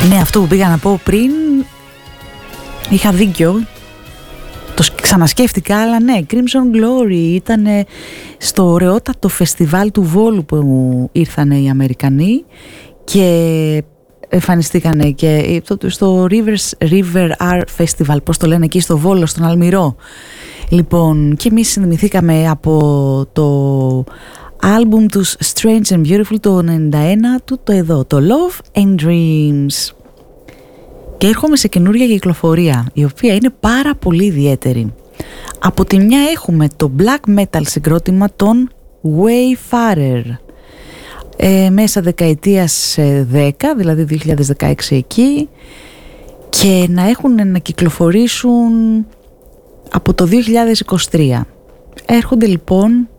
Ναι, αυτό που πήγα να πω πριν, είχα δίκιο. Το ξανασκέφτηκα, αλλά ναι, Crimson Glory ήταν στο ωραιότατο φεστιβάλ του Βόλου που ήρθαν οι Αμερικανοί και εμφανιστήκανε και στο River Art Festival, πώς το λένε εκεί στο Βόλο, στον Αλμυρό. Λοιπόν, και εμείς συνδημηθήκαμε από το άλμπουμ τους Strange and Beautiful το 91 του, το εδώ, το Love and Dreams. Και έρχομαι σε καινούργια κυκλοφορία, η οποία είναι πάρα πολύ ιδιαίτερη. Από τη μια έχουμε το black metal συγκρότημα των Wayfarer, μέσα δεκαετίας 10, δηλαδή 2016 εκεί, και να έχουν να κυκλοφορήσουν από το 2023. Έρχονται λοιπόν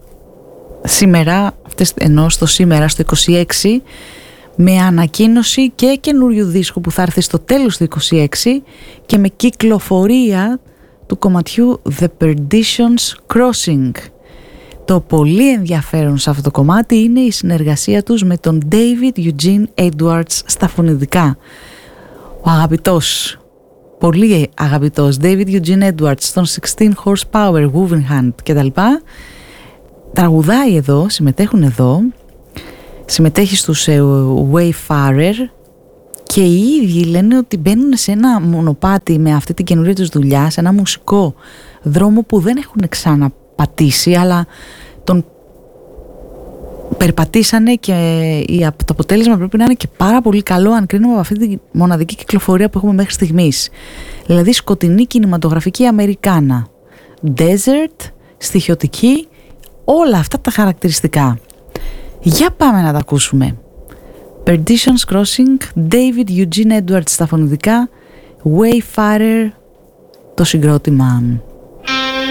σήμερα, ενώ στο σήμερα, στο 26, με ανακοίνωση και καινούριου δίσκου που θα έρθει στο τέλος του 26 και με κυκλοφορία του κομματιού The Perdition's Crossing. Το πολύ ενδιαφέρον σε αυτό το κομμάτι είναι η συνεργασία τους με τον David Eugene Edwards στα φωνητικά. Ο αγαπητός, πολύ αγαπητός David Eugene Edwards των 16 Horsepower, Wolverhampton κτλ. Τραγουδάει εδώ, συμμετέχουν εδώ. Συμμετέχει στους Wayfarer και οι ίδιοι λένε ότι μπαίνουν σε ένα μονοπάτι με αυτή την καινούργια τους δουλειά, σε ένα μουσικό δρόμο που δεν έχουν ξαναπατήσει, αλλά τον περπατήσανε και το αποτέλεσμα πρέπει να είναι και πάρα πολύ καλό αν κρίνουμε από αυτή τη μοναδική κυκλοφορία που έχουμε μέχρι στιγμής. Δηλαδή σκοτεινή κινηματογραφική Αμερικάνα, desert, στοιχειωτική, όλα αυτά τα χαρακτηριστικά. Για πάμε να τα ακούσουμε. Perdition's Crossing, David Eugene Edwards στα φωνητικά, Wayfarer το συγκρότημα.